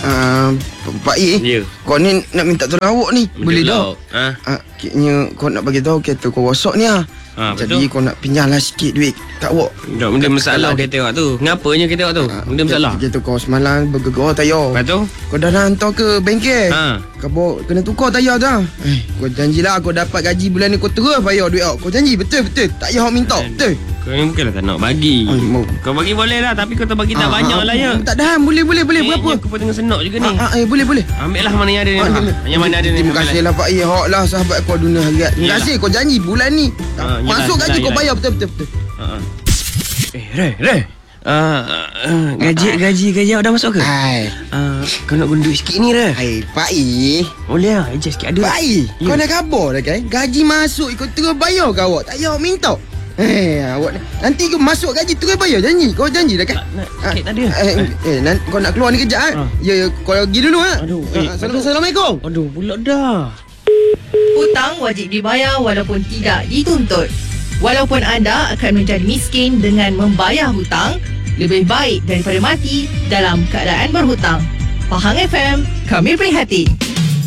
Pak A, Ya. kau ni nak minta tolong awak ni. Boleh tak? Kayaknya kau nak bagi tahu kereta kau rosak ni jadi betul. kau nak pinjamlah sikit duit kat awak. Tak, benda masalah kereta awak tu. Ngapanya kereta awak tu? Benda masalah. Kereta kau semalam bergegar tayar. Lepas tu? Kau dah nak hantar ke bengkel. Kau bawa kena tukar tayar dah. Kau janjilah kau dapat gaji bulan ni kau terus bayar duit awak. Kau janji betul-betul. Tak payah awak minta. Betul. Kau ni bukanlah tak nak bagi. Kau bagi boleh lah, tapi kau tak bagi tak banyak lah ya. Tak dah, boleh. Berapa? Aku pun tengah senok juga ni. Boleh. Ambil lah mana yang ada ni. Yang mana ada ni. Terima kasih lah Pak A. Hak lah sahabat kau dunia akhirat. Terima kasih kau janji bulan ni masuk gaji kau bayar betul. Ray. Gaji awak dah masuk ke? Kau nak guna duit sikit ni Ray. Pak A. Boleh lah, adjust sikit ada. Pak A, kau dah khabar dah kan? Gaji masuk kau terus bayar ke awak? Tak payah awak minta. Awak nanti kau masuk gaji terus bayar, janji. Kau janji dah kan? Sikit tak ada. Kau nak keluar ni kejap Ya, kau pergi dulu Assalamualaikum. Aduh, pula dah. Hutang wajib dibayar walaupun tidak dituntut. Walaupun anda akan menjadi miskin dengan membayar hutang, lebih baik daripada mati dalam keadaan berhutang. Pahang FM, kami prihatin.